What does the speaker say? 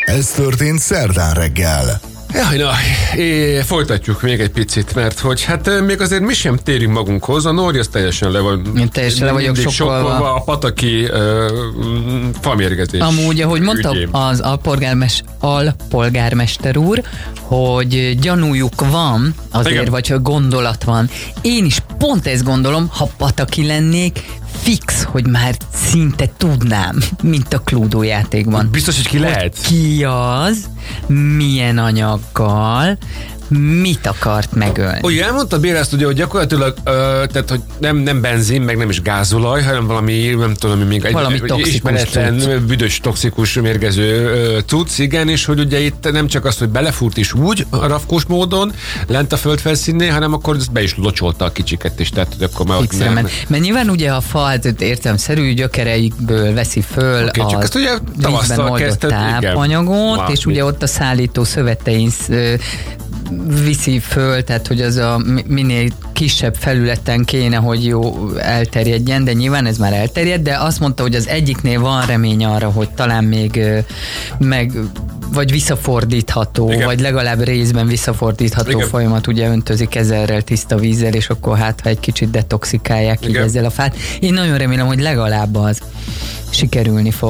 Ez történt szerdán reggel. Folytatjuk még egy picit, mert hogy hát még azért mi sem térünk magunkhoz, a Nóri az teljesen le van. Én teljesen le vagyok sokkolva. A pataki famérgezés. Amúgy, ahogy mondta az alpolgármester úr, hogy gyanújuk van, azért, igen, vagy hogy gondolat van. Én is pont ezt gondolom, ha pataki lennék, fix, hogy már szinte tudnám, mint a Cluedo játékban. Biztos, hogy ki lehet? Ki az, milyen anyaggal, mit akart megölni. Ugye elmondta Béla ezt, ugye, hogy gyakorlatilag tehát, hogy nem benzin, meg nem is gázolaj, hanem valami, nem tudom, még valami toxikus büdös, toxikus, mérgező cucc, igen, és hogy ugye itt nem csak az, hogy belefúrt is úgy, rafkós módon, lent a földfelszínnél, hanem akkor ezt be is locsolta a kicsiket is, tehát hogy akkor már ott nem. Mert nyilván ugye a fa értelemszerű gyökereikből veszi föl az vízben oldott tápanyagot, és ugye ott a szállító szövetein viszi föl, tehát hogy az a minél kisebb felületen kéne, hogy jó elterjedjen, de nyilván ez már elterjed, de azt mondta, hogy az egyiknél van remény arra, hogy talán még vagy visszafordítható, igen, vagy legalább részben visszafordítható, igen, folyamat, ugye öntözik ezerrel tiszta vízzel, és akkor hát, ha egy kicsit detoxikálják így ezzel a fát. Én nagyon remélem, hogy legalább az sikerülni fog.